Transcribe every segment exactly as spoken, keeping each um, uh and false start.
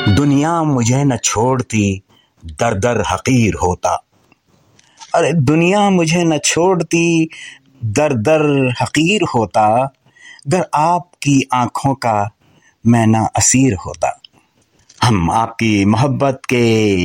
दुनिया मुझे न छोड़ती दर दर हकीर होता। अरे दुनिया मुझे न छोड़ती दर दर हकीर होता, गर आपकी आंखों का मैं ना असीर होता। हम आपकी मोहब्बत के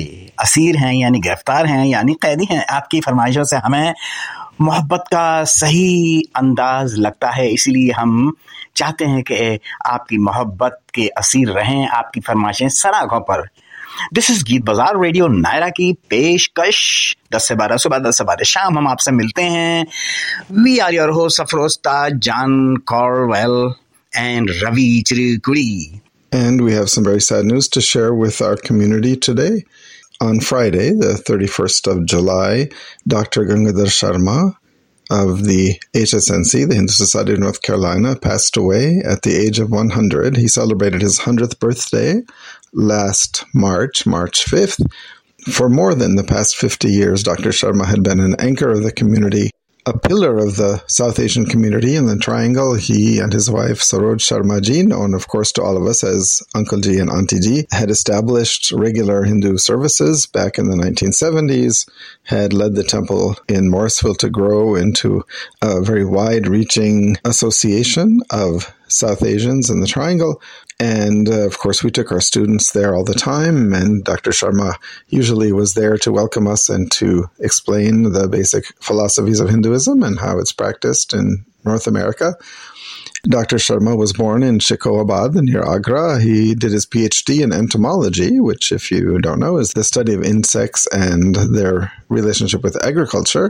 असीर हैं, यानी गिरफ्तार हैं, यानी कैदी हैं। आपकी फरमाइशों से हमें मोहब्बत का सही अंदाज लगता है, इसीलिए हम चाहते हैं कि आपकी मोहब्बत के असीर रहें, आपकी फरमाइशें सर आंखों पर। दिस इज गीत बाजार रेडियो नायरा की पेशकश। दस से बारह सुबह, दस से बारह शाम हम आपसे मिलते हैं। We are your host अफरोस्ता John कॉर्वेल and Ravi चिरकुड़ी। And we have some very sad news to share with our community today. On Friday, the thirty-first of July, Doctor Gangadhar Sharma of the H S N C, the Hindu Society of North Carolina, passed away at the age of one hundred. He celebrated his one hundredth birthday last March, March fifth. For more than the past fifty years, Doctor Sharma had been an anchor of the community, a pillar of the South Asian community in the Triangle. He and his wife, Saroj Sharma Ji, known of course to all of us as Uncle Ji and Auntie Ji, had established regular Hindu services back in the nineteen seventies, had led the temple in Morrisville to grow into a very wide-reaching association of South Asians in the Triangle. And, uh, of course, we took our students there all the time, and Doctor Sharma usually was there to welcome us and to explain the basic philosophies of Hinduism and how it's practiced in North America. Doctor Sharma was born in Shikohabad near Agra. He did his P H D in entomology, which, if you don't know, is the study of insects and their relationship with agriculture.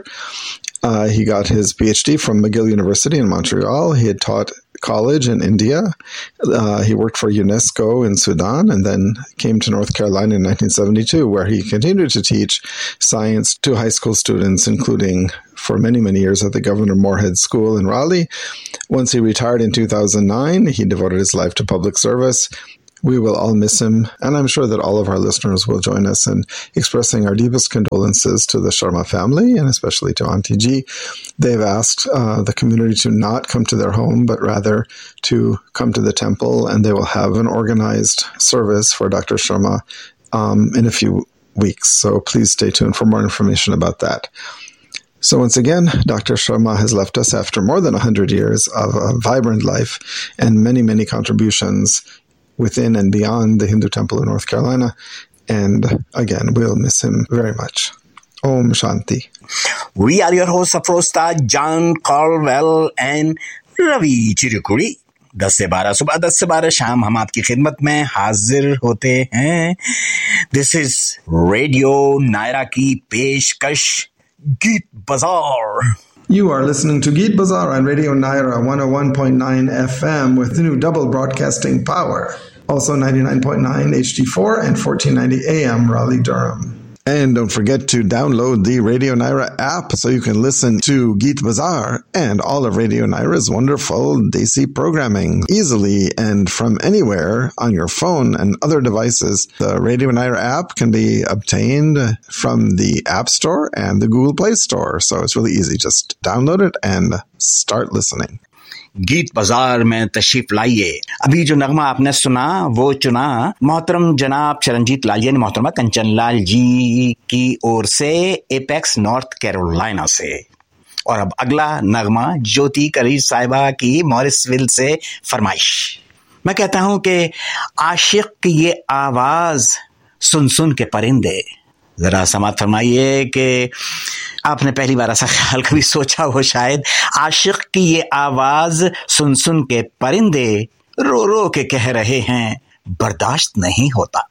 Uh, he got his P H D from McGill University in Montreal. He had taught college in India. Uh, he worked for UNESCO in Sudan and then came to North Carolina in nineteen seventy-two, where he continued to teach science to high school students, including for many, many years at the Governor Moorhead School in Raleigh. Once he retired in two thousand nine, he devoted his life to public service. We will all miss him, and I'm sure that all of our listeners will join us in expressing our deepest condolences to the Sharma family, and especially to Auntie Ji. They've asked uh, the community to not come to their home, but rather to come to the temple, and they will have an organized service for Doctor Sharma um, in a few weeks. So please stay tuned for more information about that. So once again, Doctor Sharma has left us after more than one hundred years of a vibrant life and many, many contributions within and beyond the Hindu temple in North Carolina. And again, we'll miss him very much. Om Shanti. We are your hosts Afrosta, John Caldwell and Ravi Chirukuri. दस से बारह सुबह, दस से बारह शाम हम आपकी खिदमत में हाजिर होते हैं। दिस इज रेडियो नायरा की पेशकश गीत बाजार। You are listening to Geet Bazaar on Radio Naira one oh one point nine F M with the new double broadcasting power. Also ninety-nine point nine H D four and fourteen ninety A M Raleigh Durham. And don't forget to download the Radio Naira app so you can listen to Geet Bazaar and all of Radio Naira's wonderful Desi programming easily and from anywhere on your phone and other devices. The Radio Naira app can be obtained from the App Store and the Google Play Store. So it's really easy. Just download it and start listening. गीत बाजार में तशरीफ लाइए। अभी जो नगमा आपने सुना वो चुना मोहतरम जनाब चरणजीत लालिया ने मोहतरमा कंचन लाल जी की ओर से एपेक्स नॉर्थ कैरोलिना से। और अब अगला नगमा ज्योति करीर साहिबा की मॉरिसविल से फरमाइश। मैं कहता हूं कि आशिक की ये आवाज सुन सुन के परिंदे। जरा समात फरमाइए कि आपने पहली बार ऐसा ख्याल कभी सोचा हो शायद। आशिक की ये आवाज सुन सुन के परिंदे रो रो के कह रहे हैं बर्दाश्त नहीं होता।